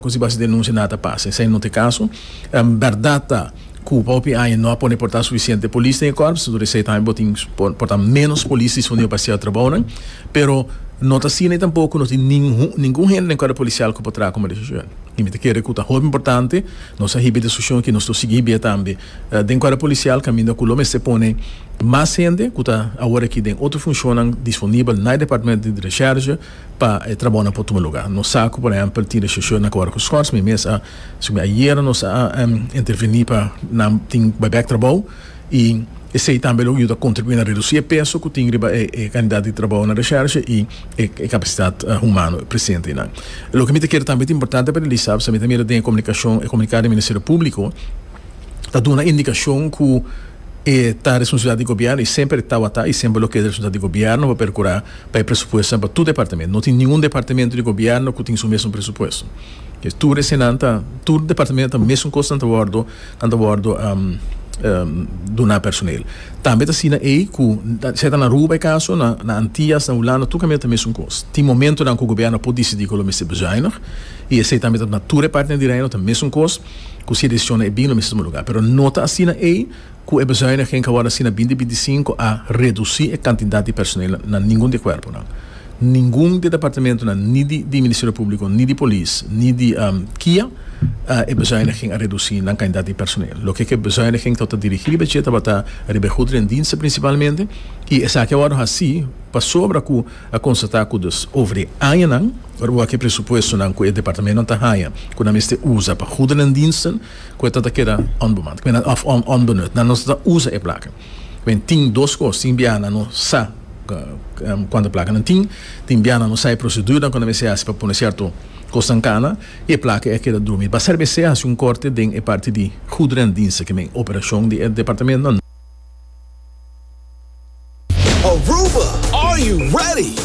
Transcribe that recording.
così basta denúncia nada passa. Se não tem caso, verdade que o próprio aí não pode portar suficiente polícia em corpo, se você também botem portar menos polícia disponível para ser trabalhando, pero não está assim nem tampouco não tem nenhum gente em cada policial que pode trazer como decisão. E me quer que é muito importante, nós aí de discussão que nós estamos seguindo também, dentro cada policial caminho que o homem se põe mais gente que está agora aqui dentro outro funciona disponível no departamento de recherche para trabalhar para todo lugar. Nós saco por exemplo tinha discussão na com os corpos, mas ayer nós intervenir para na tem back trabalho e esse também ajuda a contribuir a reduzir o peso que tem a quantidade de trabalho na recherche e a capacidade humana presente. O que me quer também é importante para ele saber, se também tem comunicação e comunicar com o Ministério Público, está dando uma indicação que a responsabilidade do governo e sempre está e sempre o que é a responsabilidade do governo para procurar para o pressuposto para todo departamento. Não tem nenhum departamento de governo que tem o mesmo pressuposto. Tudo o departamento tem o mesmo custo a bordo do na personal. Também está assim aí que se está na rua caso na Antillas na Holanda tu também tem mesmo custo. Tem momento em que o governo pode decidir que o mesmo bezuinig e esse também está na tua parte de reino tem mesmo custo que se decisiona é bem no mesmo lugar. Pero não está assim aí que o bezuinig que agora assim na 2025 a reduzir a quantidade de personal na nenhum de corpo não. Nenhum de departamento nem de Ministério Público, nem de polícia, nem de KIA é bezuiniging a reduzir na quantidade de personal. O que é bezuiniging está dirigir budget para a rebejuda em diensten principalmente e essa que agora assim para sobra que a constatar que os over anos o que pressuposto não que o departamento não está haia que não se usa para juda em diensten que está daquela onbemand, que não onbenut, não está usa a placa. Quando tem duas coisas, tem biana não sa quando a placa não tem biana não sai procedura quando você hace para pôr certo costancana e a placa é que dormir. Para servir se hace corte de a parte de judrandinça que é operação de departamento não. Aruba, are you ready?